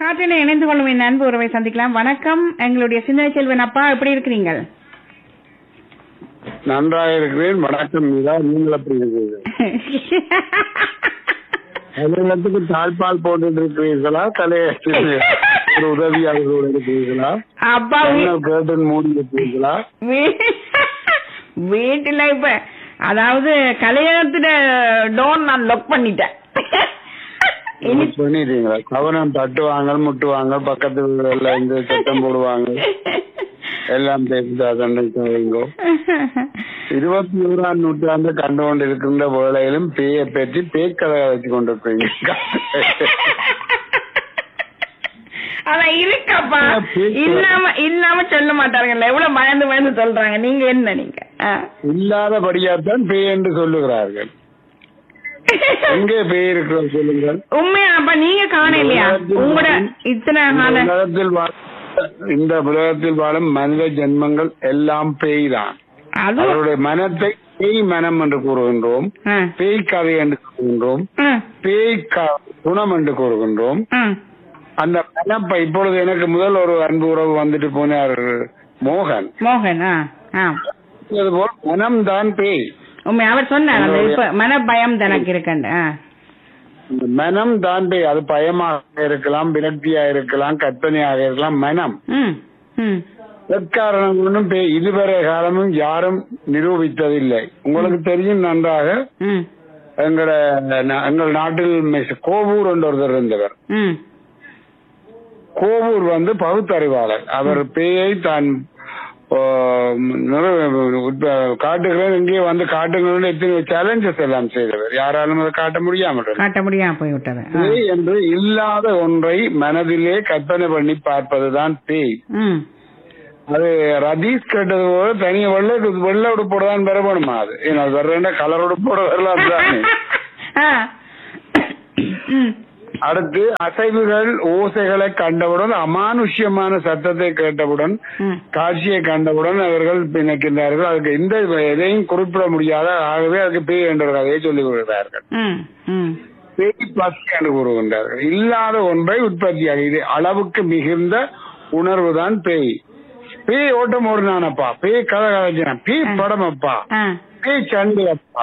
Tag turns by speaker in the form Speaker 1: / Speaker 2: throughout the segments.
Speaker 1: காற்றினை இணைந்து கொள்ளும் என் அன்பு உறவை சந்திக்கலாம். வணக்கம், எங்களுடைய சிந்தனை செல்வன் அப்பா, எப்படி இருக்கிறீர்கள்?
Speaker 2: நன்றாக இருக்கிறேன். வணக்கம் மீரா, நீங்கள் எப்படி இருக்கிறீர்கள்? தலைநத்துக்கு தாழ்பால் போட்டு இருக்கிறீர்களா? தலையத்தில் ஒரு உதவியாளர்களோடு இருக்கிறீர்களா?
Speaker 1: அப்பா
Speaker 2: கேட்டன் மூடி இருக்கிறீர்களா?
Speaker 1: வீட்டுல இப்ப அதாவது கல்யாணத்துல டோன் நான் லொக் பண்ணிட்டேன்.
Speaker 2: பண்ணிட்டீங்களா? கவனம் தட்டுவாங்க, முட்டுவாங்க, பக்கத்து வீடுகள்ல இந்த சட்டம் போடுவாங்க, எல்லாம் பேசுங்க. 21ஆம் நூற்றாண்டு கண்டு கொண்டு இருக்கின்ற வேளையிலும் பேயை பற்றி பேய்க்கதை வச்சு கொண்டிருக்கீங்க.
Speaker 1: அதான் இருக்கப்பா, இல்லாம சொல்ல மாட்டாருங்கல்ல, எவ்வளவு பயந்து பயந்து சொல்றாங்க. நீங்க என்ன, நீங்க
Speaker 2: இல்லாதபடியாத்தான் பேய் என்று சொல்லுகிறார்கள். எங்கே பேய் இருக்கிறோம் சொல்லுங்கள்.
Speaker 1: உண்மையா அப்ப நீங்க காண இல்லையா? உங்களோட இத்தனை
Speaker 2: இந்த உலகத்தில் வாழும் மனித ஜென்மங்கள் எல்லாம் பேய் தான். அவருடைய மனத்தை பேய் மனம் என்று கூறுகின்றோம், பேய் கதை என்று கூறுகின்றோம், பேய் குணம் என்று கூறுகின்றோம். அந்த மனப்பை இப்பொழுது எனக்கு முதல் ஒரு அன்பு உறவு வந்துட்டு போனார், மோகன். அதுபோல் மனம் தான் பேய்.
Speaker 1: அவர் சொன்னார் மன பயம் தனக்கு இருக்கு.
Speaker 2: மனம் தான் பேய். அது பயமாக இருக்கலாம், விரக்தியா இருக்கலாம், கற்பனையாக இருக்கலாம். மனம் எக்காரணம் ஒன்றும் பேய் இதுவரை காலமும் யாரும் நிரூபித்ததில்லை. உங்களுக்கு தெரியும் நன்றாக, எங்கள் நாட்டில் கோவூர் என்று ஒருத்தர் இருந்தவர். கோவூர் பகுத்தறிவாளர். அவர் பேயை தான் காட்டுகிறேன், இங்கே காட்டுங்கள் எத்தனை சேலஞ்சஸ் எல்லாம் செய்தவர். யாராலும் அதை காட்ட முடியாம
Speaker 1: போய்விட்டது.
Speaker 2: பேய் என்று இல்லாத ஒன்றை மனதிலே கற்பனை பண்ணி பார்ப்பதுதான் பேய். அது ரதீஷ் கேட்டது போல தனிய வெள்ளை உடுப்போட தான் பெறப்படுமா? அது வர்ற கலர் உடுப்போட வரலாம் தானே. அடுத்து அசைவுகள் ஓசைகளை கண்டவுடன், அமானுஷ்யமான சத்தத்தை கேட்டவுடன், காட்சியை கண்டவுடன் அவர்கள் நினைக்கின்றார்கள். அதுக்கு எந்த எதையும் குறிப்பிட முடியாத, ஆகவே அதுக்கு பேய் என்ற கதையை சொல்லிக் கொடுக்கிறார்கள். பேய் பசி என்று கூறுகின்றார்கள். இல்லாத ஒன்றை உற்பத்தியாக, இது அளவுக்கு மிகுந்த உணர்வு தான் பேய். பேய் ஓட்டம் ஓடுனானப்பா, பேய் கதை கதைச்சான், பேய் படம் அப்பா, பேய் சண்டை அப்பா,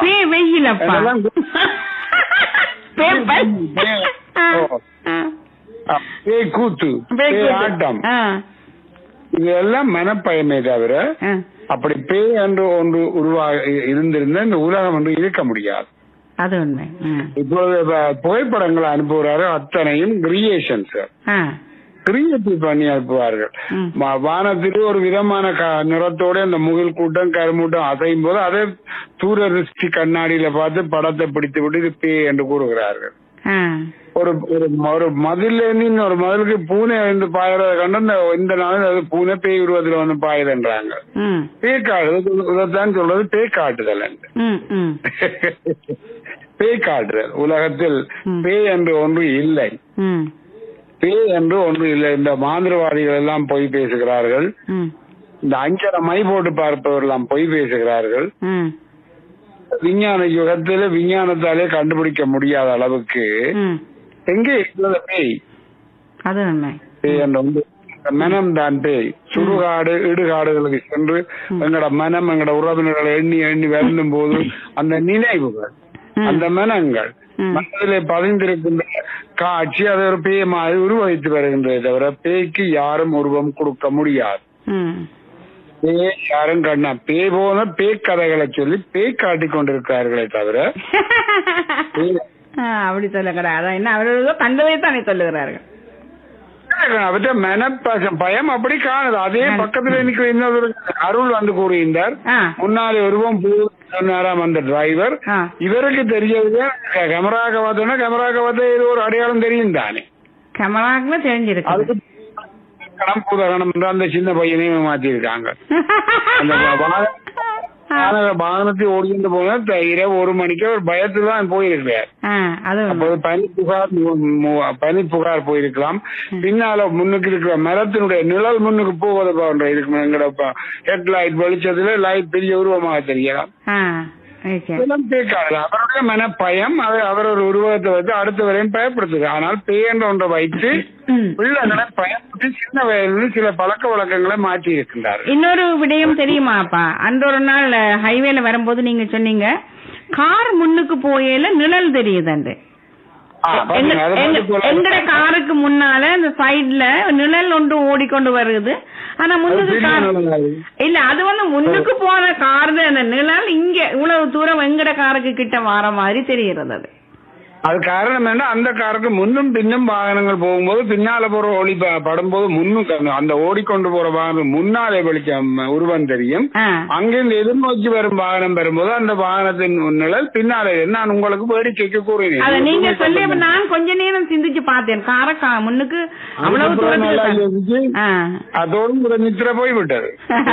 Speaker 2: பேய் கூத்து, பேய் ஆட்டம், இதெல்லாம் மனப்பயமே தவிர அப்படி பேய் என்று ஒன்று இருந்திருந்த இந்த உலகம் என்று இருக்க முடியாது.
Speaker 1: அது உண்மை.
Speaker 2: இப்போது புகைப்படங்களை அனுப்புகிறாரு, அத்தனையும் கிரியேஷன்ஸ், கிரியேட்டிவ் பண்ணி அனுப்புவார்கள். வானத்திற்கு ஒரு விதமான நிறத்தோட அந்த முகில் கூட்டம் கருமூட்டம் அசையும் போது அதை தூர திருஷ்டி கண்ணாடியில பார்த்து படத்தை பிடித்து விட்டு இது பேய் என்று கூறுகிறார்கள். ஒரு மதில ஒரு மதிலுக்கு பூனை வந்து பாயறத கண்டு இந்த நாள் அது பூனை பேய் உருவத்தில் வந்து பாயுதுன்றாங்க. பேய் காட்டுதல் சொல்றது பேய் காட்டுதல் என்று. பேய் காட்டுதல். உலகத்தில் பேய் என்று ஒன்று இல்லை, பேய் என்று ஒன்று இல்லை. இந்த மாந்திரவாதிகள் எல்லாம் பொய் பேசுகிறார்கள். இந்த அஞ்சரை மை போட்டு பார்ப்பவர் எல்லாம் பொய் பேசுகிறார்கள். விஞ்ஞான யுகத்தில விஞ்ஞானத்தாலே கண்டுபிடிக்க முடியாத அளவுக்கு எங்கே இருக்கிறது பேய்? பேய் என்ற மனம் தான் பேய். சுடுகாடு இடுகாடுகளுக்கு சென்று எங்களோட மனம், எங்களோட உறவினர்களை எண்ணி எண்ணி வருந்தும் போது அந்த நினைவுகள், அந்த மனங்கள் மனதிலே பதிந்திருக்கின்ற காட்சி அது ஒரு பேய் மாதிரி உருவகித்து வருகின்றதை தவிர பேய்க்கு யாரும் உருவம் கொடுக்க முடியாது. பேய் யாரும் கண்ணா பேய் போன பேய் கதைகளை சொல்லி பேய் காட்டிக் கொண்டிருக்கிறார்களே தவிர
Speaker 1: அப்படி சொல்லுகிறார். என்ன அவர்களோ கண்டதை தானே சொல்லுகிறார்கள்.
Speaker 2: அவற்ற மனப்பசம் பயம் அப்படி காணுது. அதே பக்கத்துல இன்னைக்கு இன்னொரு அருள் வந்து கூறுகின்றார், முன்னாலே உருவம் சொன்னாராம் அந்த டிரைவர். இவருக்கு தெரியவில்லை, கேமராக பார்த்தோன்னா கேமராக பார்த்த ஏதோ ஒரு அடையாளம் தெரியும் தானே.
Speaker 1: கேமராக்கு தெரிஞ்சிருக்கு. அதுக்கு
Speaker 2: பூதகணம் என்று அந்த சின்ன பையனையும் மாத்திருக்காங்க. அந்த வாகனத்தை ஓடிட்டு போனா இரவு 1 மணிக்கு ஒரு பயத்துதான் போயிருக்கிறார். அப்போது பனி புகார் போயிருக்கலாம். பின்னால முன்னுக்கு இருக்கிற மரத்தினுடைய நிழல் முன்னுக்கு போவது போன்ற இருக்கு. எங்களோட ஹெட்லைட் வெளிச்சத்துல லைட் பெரிய உருவமாக தெரியலாம். இதெல்லாம் கேட்காது. அவருடைய மனப்பயம் அவர் ஒரு உருவகத்தை வைத்து அடுத்த வரையும் பயப்படுத்துது. ஆனால் பேய் என்ற ஒன்றை வைத்து பிள்ளைகளை பயன்படுத்தி சின்ன வயதில் சில பழக்க வழக்கங்களை மாற்றி இருக்கின்றார்.
Speaker 1: இன்னொரு விடயம் தெரியுமாப்பா, அந்த ஒரு நாள் ஹைவேல வரும்போது நீங்க சொன்னீங்க கார் முன்னுக்கு போயல நிழல் தெரியுது. எங்கட காருக்கு முன்னால இந்த சைட்ல நிழல் ஒன்று ஓடிக்கொண்டு வருது. ஆனா முன்னுக்கு கார் இல்ல, அது வந்து முன்னுக்கு போன கார் அந்த நிழல் இங்க இவ்வளவு தூரம் எங்கட காருக்கு கிட்ட வர மாதிரி தெரிகிறது.
Speaker 2: அது காரணம் என்ன, அந்த காருக்கு முன்னும் பின்னும் வாகனங்கள் போகும்போது பின்னால போற ஒளி படும்போது முன்னுக்கு அந்த ஓடிக்கொண்டு போற வாகனம் முன்னாலே வெளிச்சம் உருவம் தெரியும். அங்கிருந்து எதிர்நோக்கி வரும் வாகனம் வரும்போது அந்த வாகனத்தின் நிழல் பின்னாலே. நான் உங்களுக்கு வேடிக்கைக்கு கூறினேன்.
Speaker 1: நீங்க சொல்லி நான் கொஞ்ச நேரம் சிந்திச்சு பார்த்தேன். கார முன்னுக்கு அவ்வளவு தூரம்
Speaker 2: அதோடு கூட நித்திர போய்விட்டது.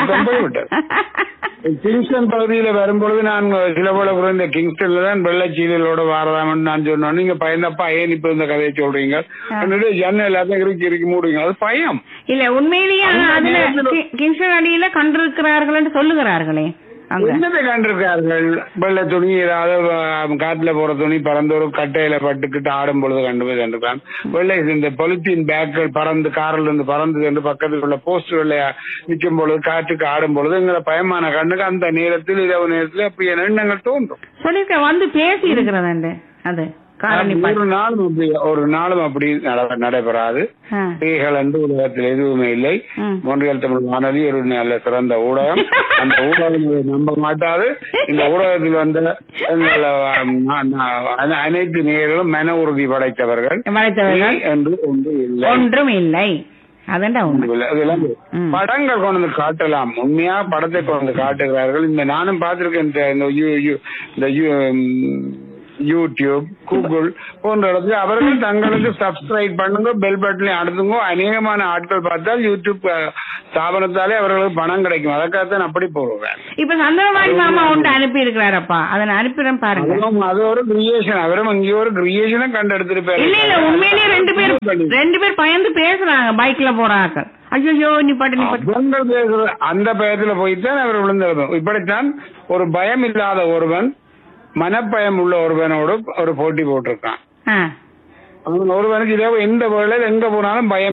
Speaker 2: கிங்ஸ்டன் பகுதியில வரும்பொழுது நான் சில போல கூட இந்த கிங்ஸ்டன்ல தான் வெள்ளச்சீலோட வாரதாமன்னு நான் சொன்னோம். நீங்க பயந்தப்பா ஏன் இப்ப இந்த கதையை சொல்றீங்க, ஜன்னல் எல்லாத்தையும் இறுக்கி மூடுவீங்க, அது பயம்
Speaker 1: இல்ல. உண்மையிலேயே அதுல கிங்ஸ்டன் அடியில கண்டிருக்கிறார்கள் என்று சொல்லுகிறார்களே.
Speaker 2: என்னத்தை கண்டிருக்கார்கள்? வெள்ள துணி ஏதாவது காட்டுல போற துணி பறந்து ஒரு கட்டையில பட்டுக்கிட்டு ஆடும் பொழுது போய் கண்டிருக்காங்க. வெள்ளை இந்த பொலித்தீன் பேக்குகள் பறந்து காரில் இருந்து பறந்து சென்று பக்கத்தில் உள்ள போஸ்டர்ல நிற்கும் பொழுது காற்றுக்கு ஆடும் பொழுது எங்களை பயமான கண்ணுக்கு அந்த நேரத்தில் இரவு நேரத்தில் அப்படி எண்ணங்கள் தோன்றும்.
Speaker 1: சொல்லிருக்க வந்து பேசி இருக்கிறது. அது
Speaker 2: ஒரு நாளும் அப்படி நடைபெறாது. பேய்கள் என்று உலகத்தில் எதுவுமே இல்லை. மொன்றியல் தமிழ் வானொலி ஒரு நல்ல சிறந்த ஊடகம். அந்த ஊடகம் நம்ப மாட்டாது. இந்த ஊடகத்தில் வந்த அனைத்து நேர்களும் மன உறுதி படைத்தவர்கள் என்று
Speaker 1: ஒன்றும் இல்லை.
Speaker 2: படங்கள் கொண்டு காட்டலாம், உண்மையா படத்தை கொண்டு காட்டுகிறார்கள். இந்த நானும் பார்த்திருக்கேன். இந்த யூடியூப், கூகுள் போன்ற இடத்துல அவர்கள் தங்களுக்கு சப்ஸ்கிரைப் பண்ணுங்க, பெல் பட்டனை அழுத்துங்க. அநேகமான ஆட்கள் பார்த்தால் யூடியூப் ஸ்தாபனத்தாலே அவர்களுக்கு பணம் கிடைக்கும். அதற்காகத்தான் அப்படி போடுவேன்.
Speaker 1: இப்ப சந்திரபாணி மாமா ஒன்று அனுப்பி இருக்கிறாரப்பா, அதை அனுப்பிடும் பாருங்க.
Speaker 2: அது ஒரு கிரியேஷன். அவரும் இங்கே ஒரு கிரியேஷனை கண்டெடுத்திருப்பாரு.
Speaker 1: இல்ல இல்ல, உண்மையிலேயே ரெண்டு பேர் பயந்து பேசுறாங்க பைக்ல போறாங்க. ஐயோ நீ பாட்டு
Speaker 2: அந்த பயத்துல போய்த்தான் அவர் விழுந்திருந்தோம். இப்படித்தான் ஒரு பயம் இல்லாத ஒருவன் மனப்பயம் உள்ள ஒருவனோடு ஒரு போட்டி போட்டிருக்கான். அவன் ஒருவனுக்கு இதே எந்த வேளையில் எங்க போனாலும் பயம்